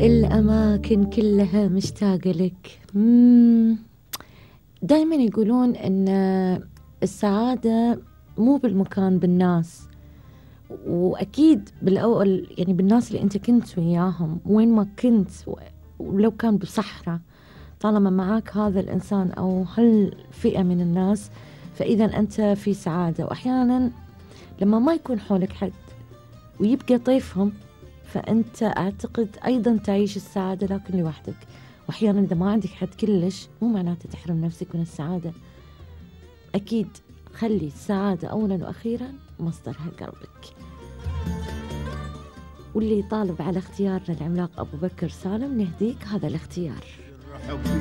الأماكن كلها مشتاقة لك. دايما يقولون إن السعادة مو بالمكان، بالناس. وأكيد بالأول يعني بالناس اللي أنت كنت وياهم وين ما كنت، ولو كان بصحراء، طالما معاك هذا الإنسان أو هالفئة من الناس فإذا أنت في سعادة. وأحيانا لما ما يكون حولك حد ويبقى طيفهم، فأنت أعتقد أيضا تعيش السعادة لكن لوحدك. وأحيانا إذا ما عندك حد كلش مو معناته تحرم نفسك من السعادة. أكيد خلي السعادة أولا وأخيرا مصدرها قلبك. واللي يطالب على اختيارنا العملاق أبو بكر سالم نهديك هذا الاختيار.